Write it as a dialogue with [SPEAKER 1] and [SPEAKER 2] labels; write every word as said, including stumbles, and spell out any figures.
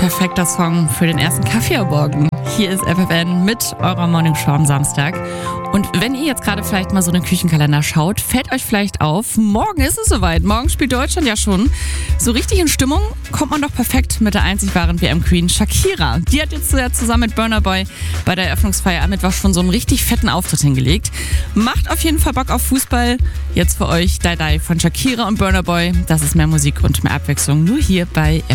[SPEAKER 1] perfekter Song für den ersten Kaffee am Morgen. Hier ist F F N mit eurer Morning Show am Samstag. Und wenn ihr jetzt gerade vielleicht mal so in den Küchenkalender schaut, fällt euch vielleicht auf, morgen ist es soweit. Morgen spielt Deutschland ja schon. So richtig in Stimmung kommt man doch perfekt mit der einzig wahren W M-Queen Shakira. Die hat jetzt zusammen mit Burna Boy bei der Eröffnungsfeier am Mittwoch schon so einen richtig fetten Auftritt hingelegt. Macht auf jeden Fall Bock auf Fußball. Jetzt für euch Die Die von Shakira und Burna Boy. Das ist mehr Musik und mehr Abwechslung nur hier bei F F N.